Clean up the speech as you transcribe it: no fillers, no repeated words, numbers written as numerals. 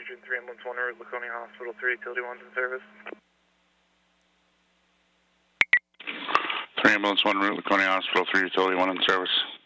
Station 3 Ambulance 1 route, Laconia Hospital, 3 Utility 1's in service. 3 Ambulance 1 route, Laconia Hospital, 3 Utility 1 in service.